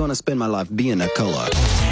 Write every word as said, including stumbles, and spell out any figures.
want to spend my life being a color.